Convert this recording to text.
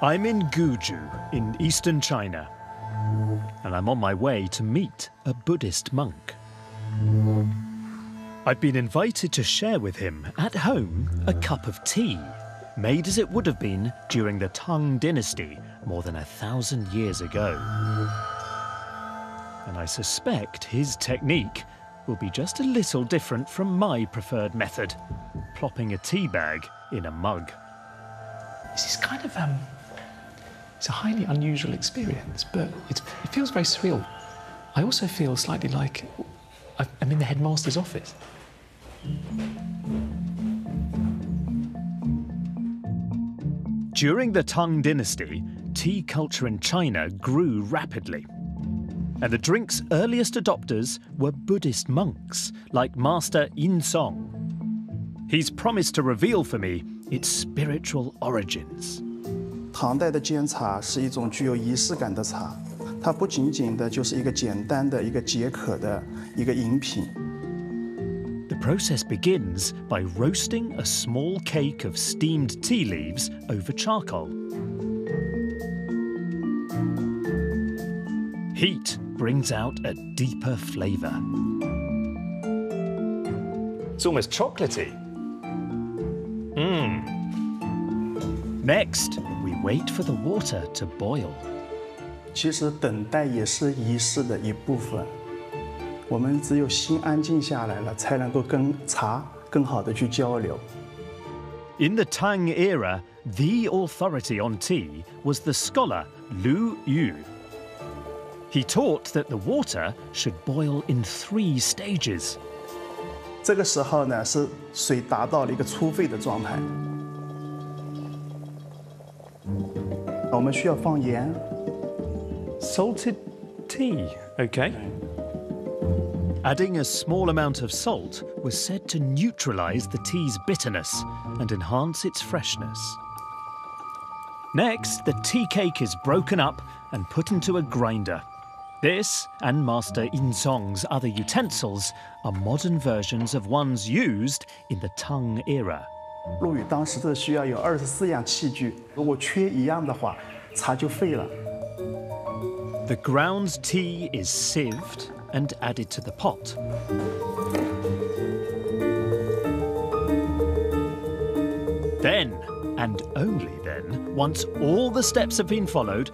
I'm in Guju in eastern China, and I'm on my way to meet a Buddhist monk. I've been invited to share with him at home a cup of tea, made as it would have been during the Tang Dynasty more than 1,000 years ago. And I suspect his technique will be just a little different from my preferred method, plopping a tea bag in a mug. This is kind of, it's a highly unusual experience, but it feels very surreal. I also feel slightly like I'm in the headmaster's office. During the Tang Dynasty, tea culture in China grew rapidly. And the drink's earliest adopters were Buddhist monks, like Master Yin Song. He's promised to reveal for me its spiritual origins. 唐代的煎茶是一种具有仪式感的茶，它不仅仅的就是一个简单的一个解渴的一个饮品。 The process begins by roasting a small cake of steamed tea leaves over charcoal. Heat brings out a deeper flavour. It's almost chocolatey. Next, we wait for the water to boil. 其实等待也是仪式的一部分。我们只有心安静下来了，才能够跟茶更好的去交流。 In the Tang era, the authority on tea was the scholar Lu Yu. He taught that the water should boil in 3 stages. 这个时候呢，是水达到了一个初沸的状态。我们需要放盐。 Salted tea, OK. Adding a small amount of salt was said to neutralise the tea's bitterness and enhance its freshness. Next, the tea cake is broken up and put into a grinder. This, and Master Yin Song's other utensils, are modern versions of ones used in the Tang era. 陆羽当时的需要有24样器具，如果缺一样的话，茶就废了。 The ground tea is sieved and added to the pot. Then, and only then, once all the steps have been followed,